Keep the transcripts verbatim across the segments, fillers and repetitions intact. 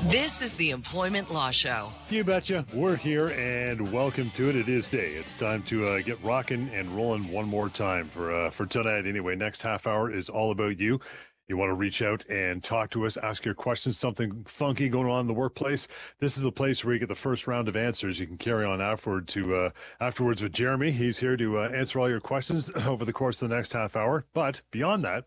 This is the Employment Law Show. You betcha. We're here and welcome to it. It is day. It's time to uh, get rocking and rolling one more time for uh, for tonight. Anyway, next half hour is all about you. You want to reach out and talk to us, ask your questions, something funky going on in the workplace. This is the place where you get the first round of answers. You can carry on afterward to uh, afterwards with Jeremy. He's here to uh, answer all your questions over the course of the next half hour. But beyond that,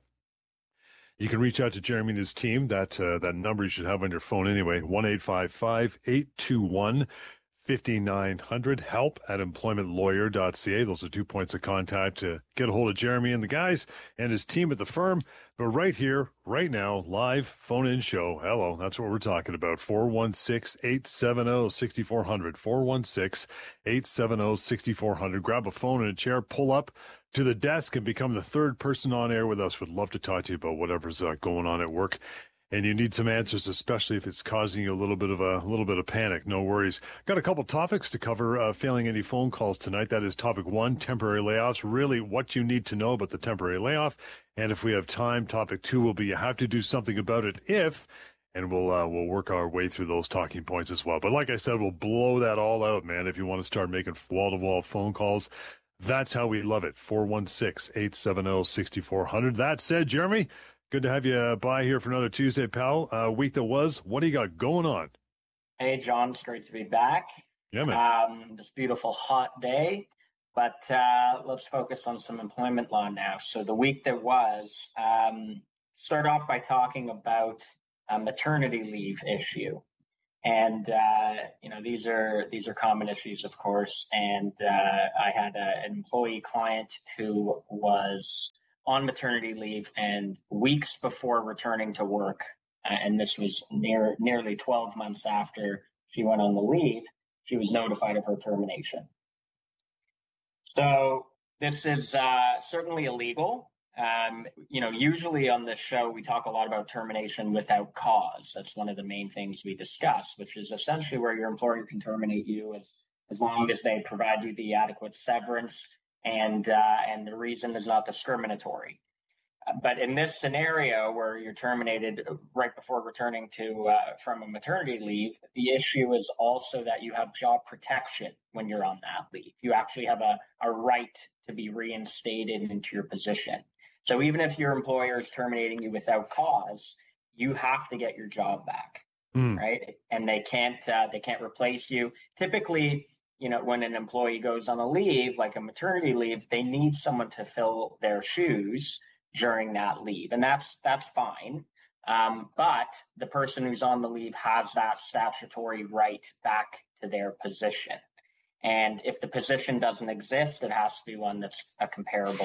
you can reach out to Jeremy and his team. That uh, that number you should have on your phone anyway, one eight five five, eight two one, five nine zero zero, help at employment lawyer dot c a. Those are two points of contact to get a hold of Jeremy and the guys and his team at the firm. But right here, right now, live phone-in show. Hello, that's what we're talking about. four one six, eight seven zero, six four zero zero. four one six, eight seven zero, six four zero zero. Grab a phone and a chair, pull up to the desk and become the third person on air with us. Would love to talk to you about whatever's uh, going on at work. And you need some answers, especially if it's causing you a little bit of a, a little bit of panic. No worries. Got a couple topics to cover, uh, failing any phone calls tonight. That is topic one, temporary layoffs. Really what you need to know about the temporary layoff. And if we have time, topic two will be you have to do something about it if, and we'll, uh, we'll work our way through those talking points as well. But like I said, we'll blow that all out, man. If you want to start making wall to wall phone calls, that's how we love it. four one six, eight seven zero, six four zero zero. That said, Jeremy, good to have you by here for another Tuesday, pal. Uh, week that was. What do you got going on? Hey, John. It's great to be back. Yeah, man. Um, this beautiful hot day. But uh, let's focus on some employment law now. So the week that was, um, start off by talking about a maternity leave issue. And, uh, you know, these are these are common issues, of course. And uh, I had a, an employee client who was on maternity leave, and weeks before returning to work, uh, and this was near nearly twelve months after she went on the leave, she was notified of her termination. So this is uh, certainly illegal. Um, you know, usually on this show, we talk a lot about termination without cause. That's one of the main things we discuss, which is essentially where your employer can terminate you as, as long as they provide you the adequate severance and uh, and the reason is not discriminatory. Uh, but in this scenario where you're terminated right before returning to uh, from a maternity leave, the issue is also that you have job protection when you're on that leave. You actually have a, a right to be reinstated into your position. So even if your employer is terminating you without cause, you have to get your job back, mm. right? And they can't uh, they can't replace you. Typically, you know, when an employee goes on a leave, like a maternity leave, they need someone to fill their shoes during that leave. And that's that's fine. Um, but the person who's on the leave has that statutory right back to their position. And if the position doesn't exist, it has to be one that's a comparable.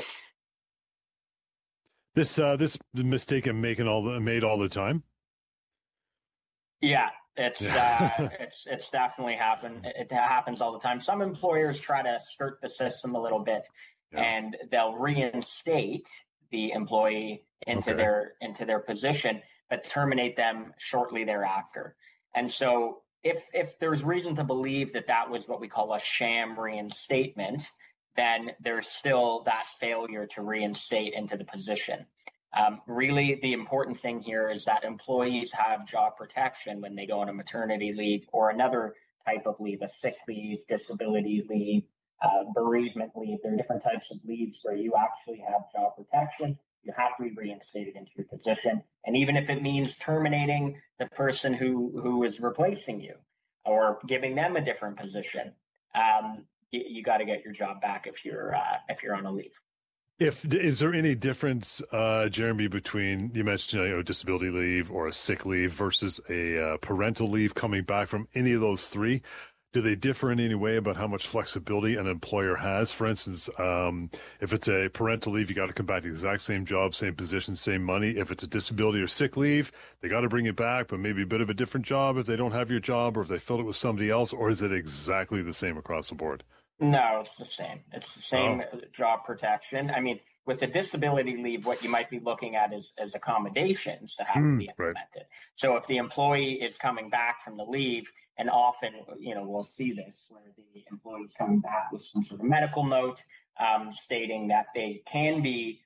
This uh, this mistake I'm making all the, made all the time. Yeah, it's uh, it's it's definitely happened. It happens all the time. Some employers try to skirt the system a little bit, yes. and they'll reinstate the employee into okay. their into their position, but terminate them shortly thereafter. And so, if if there's reason to believe that that was what we call a sham reinstatement, then there's still that failure to reinstate into the position. Um, really, the important thing here is that employees have job protection when they go on a maternity leave or another type of leave, a sick leave, disability leave, uh, bereavement leave. There are different types of leaves where you actually have job protection. You have to be reinstated into your position. And even if it means terminating the person who, who is replacing you or giving them a different position, um, you, you got to get your job back if you're uh, if you're on a leave. If is there any difference, uh, Jeremy, between you mentioned you know disability leave or a sick leave versus a uh, parental leave coming back from any of those three? Do they differ in any way about how much flexibility an employer has? For instance, um, if it's a parental leave, you got to come back to the exact same job, same position, same money. If it's a disability or sick leave, they got to bring it back, but maybe a bit of a different job if they don't have your job or if they filled it with somebody else, or is it exactly the same across the board? No, it's the same. It's the same oh. job protection. I mean, with a disability leave, what you might be looking at is, is accommodations that have mm, to be implemented. Right. So if the employee is coming back from the leave, and often, you know, we'll see this where the employee is coming back with some sort of medical note um, stating that they can be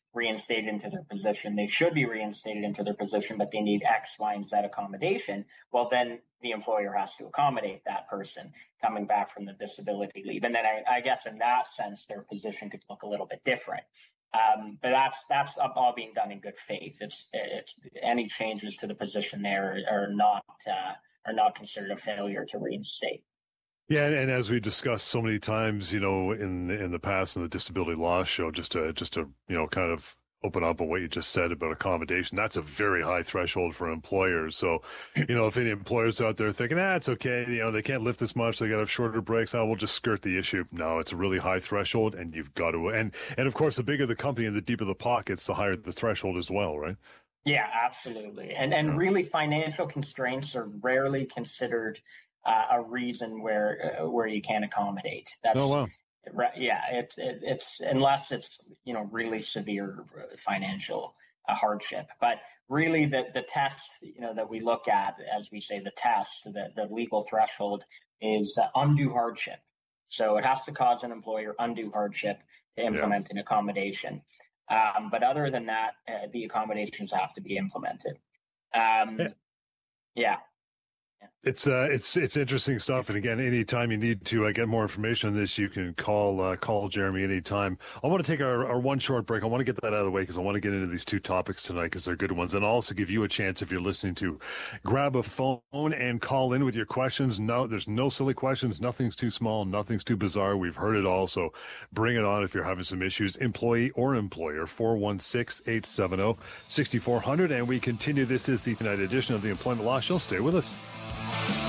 reinstated into their position. They should be reinstated into their position, but they need X, Y, and Z accommodation. Well, then the employer has to accommodate that person coming back from the disability leave. And then I, I guess in that sense, their position could look a little bit different. Um, but that's that's all being done in good faith. It's it's any changes to the position there are not uh, are not considered a failure to reinstate. Yeah, and, and as we discussed so many times, you know, in in the past in the disability law show, just to just to you know kind of open up on what you just said about accommodation, that's a very high threshold for employers. So, you know, if any employers out there thinking, ah, it's okay, you know, they can't lift this much, they got to have shorter breaks, oh, we'll just skirt the issue. No, it's a really high threshold, and you've got to, and and of course, the bigger the company and the deeper the pockets, the higher the threshold as well, right? Yeah, absolutely. And and really, financial constraints are rarely considered Uh, a reason where uh, where you can't accommodate. That's, oh wow. Yeah, it's it, it's unless it's you know really severe financial uh, hardship. But really, the the test you know that we look at, as we say, the test, the the legal threshold is uh, undue hardship. So it has to cause an employer undue hardship to implement yeah. an accommodation. Um, but other than that, uh, the accommodations have to be implemented. Um, yeah. yeah. It's uh, it's it's interesting stuff, and again, anytime you need to uh, get more information on this, you can call uh, call Jeremy anytime. I want to take our, our one short break. I want to get that out of the way because I want to get into these two topics tonight because they're good ones, and I'll also give you a chance if you're listening to grab a phone and call in with your questions. No, there's no silly questions. Nothing's too small. Nothing's too bizarre. We've heard it all, so bring it on if you're having some issues. Employee or employer, four one six, eight seven zero, six four zero zero, and we continue. This is the tonight edition of the Employment Law Show. Stay with us.